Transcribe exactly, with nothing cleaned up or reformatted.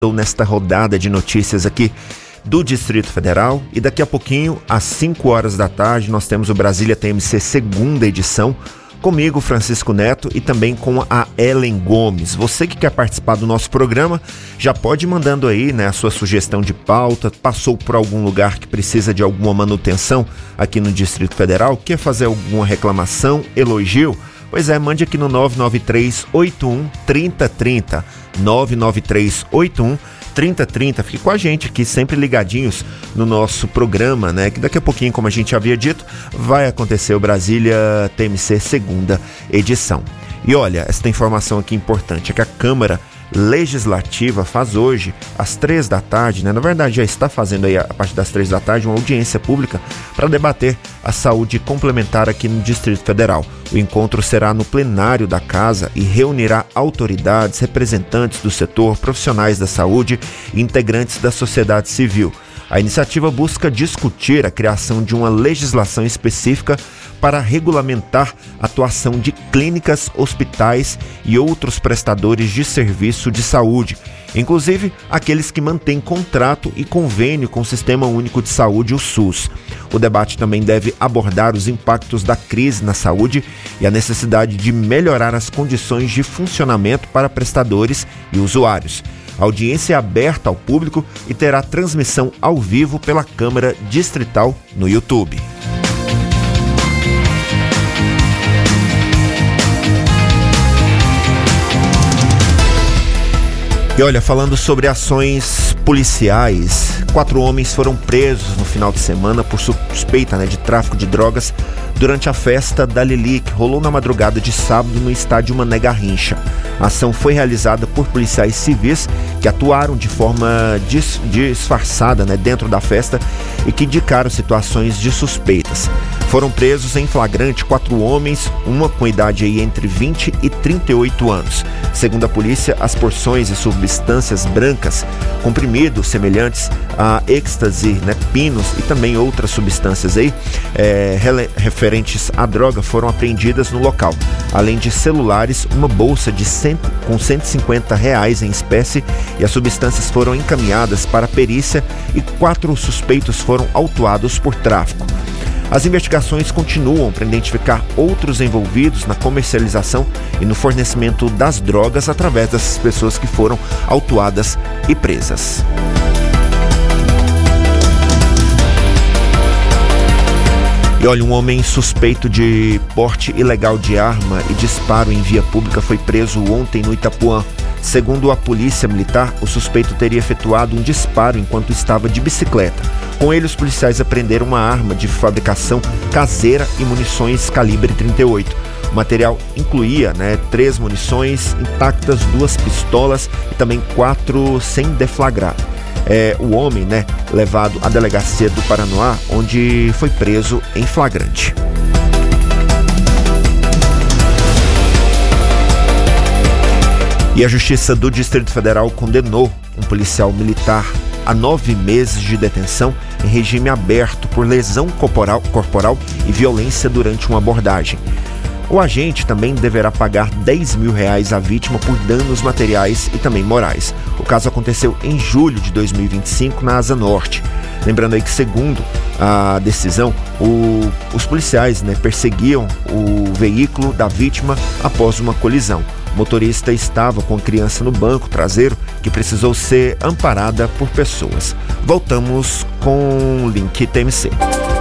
Estou nesta rodada de notícias aqui do Distrito Federal e daqui a pouquinho, às cinco horas da tarde, nós temos o Brasília T M C segunda edição, comigo, Francisco Neto, e também com a Ellen Gomes. Você que quer participar do nosso programa, já pode ir mandando aí, né, a sua sugestão de pauta, passou por algum lugar que precisa de alguma manutenção aqui no Distrito Federal, quer fazer alguma reclamação, elogio? Pois é, mande aqui no nove nove três oito um três zero três zero, nove nove três oito um três zero três zero. Fique com a gente aqui, sempre ligadinhos no nosso programa, né? Que daqui a pouquinho, como a gente havia dito, vai acontecer o Brasília T M C segunda edição. E olha, esta informação aqui importante é que a Câmara Legislativa faz hoje, às três da tarde, né? Na verdade já está fazendo aí a partir das três da tarde uma audiência pública para debater a saúde complementar aqui no Distrito Federal. O encontro será no plenário da casa e reunirá autoridades, representantes do setor, profissionais da saúde e integrantes da sociedade civil. A iniciativa busca discutir a criação de uma legislação específica para regulamentar a atuação de clínicas, hospitais e outros prestadores de serviço de saúde, inclusive aqueles que mantêm contrato e convênio com o Sistema Único de Saúde, o SUS. O debate também deve abordar os impactos da crise na saúde e a necessidade de melhorar as condições de funcionamento para prestadores e usuários. A audiência é aberta ao público e terá transmissão ao vivo pela Câmara Distrital no YouTube. E olha, falando sobre ações policiais, quatro homens foram presos no final de semana por suspeita, né, de tráfico de drogas durante a festa da Lili, que rolou na madrugada de sábado no estádio Mané Garrincha. A ação foi realizada por policiais civis que atuaram de forma dis- disfarçada, né, dentro da festa e que indicaram situações de suspeitas. Foram presos em flagrante quatro homens, uma com idade aí entre vinte e trinta e oito anos. Segundo a polícia, as porções e substâncias brancas, comprimidos semelhantes a êxtase, né, pinos e também outras substâncias aí, é, rele- referentes à droga foram apreendidas no local. Além de celulares, uma bolsa de cem, com cento e cinquenta reais em espécie, e as substâncias foram encaminhadas para a perícia e quatro suspeitos foram autuados por tráfico. As investigações continuam para identificar outros envolvidos na comercialização e no fornecimento das drogas através dessas pessoas que foram autuadas e presas. E olha, um homem suspeito de porte ilegal de arma e disparo em via pública foi preso ontem no Itapuã. Segundo a polícia militar, o suspeito teria efetuado um disparo enquanto estava de bicicleta. Com ele, os policiais apreenderam uma arma de fabricação caseira e munições calibre trinta e oito. O material incluía, né, três munições intactas, duas pistolas e também quatro sem deflagrar. É, o homem, né, levado à delegacia do Paranoá, onde foi preso em flagrante. E a Justiça do Distrito Federal condenou um policial militar a nove meses de detenção em regime aberto por lesão corporal, corporal e violência durante uma abordagem. O agente também deverá pagar dez mil reais à vítima por danos materiais e também morais. O caso aconteceu em julho de dois mil e vinte e cinco na Asa Norte. Lembrando aí que, segundo a decisão, o, os policiais, né, perseguiam o veículo da vítima após uma colisão. O motorista estava com a criança no banco traseiro que precisou ser amparada por pessoas. Voltamos com o link T M C.